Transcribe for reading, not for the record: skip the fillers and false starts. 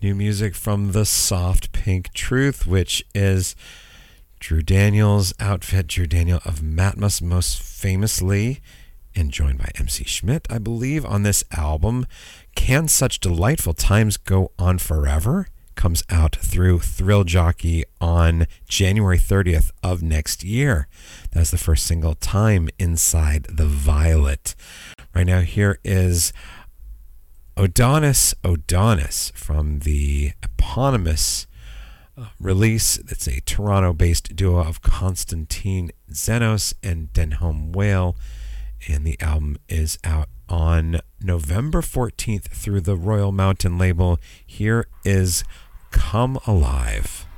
New music from the Soft Pink Truth, which is Drew Daniels' outfit. Drew Daniel of Matmos, most famously, and joined by MC Schmidt, I believe, on this album. Can Such Delightful Times Go On Forever? Comes out through Thrill Jockey on January 30th of next year. That's the first single, Time Inside the Violet. Right now, here is Odonis from the eponymous release. It's a Toronto-based duo of Constantine Zenos and Denholm Whale, and the album is out on November 14th through the Royal Mountain label. Here is Come Alive.